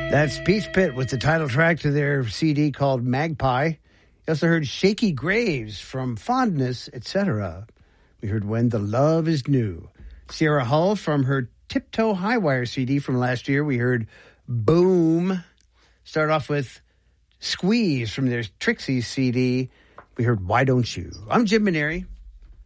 That's Peach Pit with the title track to their CD called Magpie. You also heard Shaky Graves from Fondness, etc. We heard When the Love is New. Sierra Hull from her Tiptoe Highwire CD from last year. We heard Boom. Start off with Squeeze from their Trixie CD. We heard Why Don't You. I'm Jim Maneri.